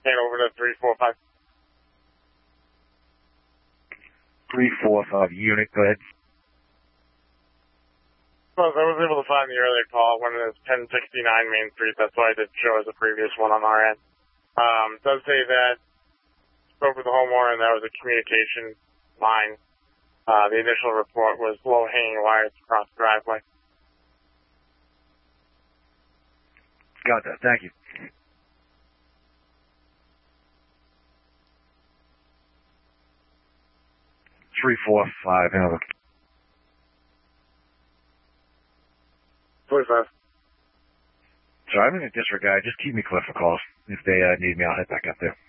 Came over to 345. 345 unit, go ahead. Well, I was able to find the earlier call when it was 1069 Main Street. That's why I did show as a previous one on our end. It does say that spoke with the homeowner and that was a communication line. The initial report was low-hanging wires across the driveway. Got that. Thank you. Three, 4, 5, Hanover. 45. Sorry, I'm going to disregard. Just keep me clear for calls. If they need me, I'll head back up there.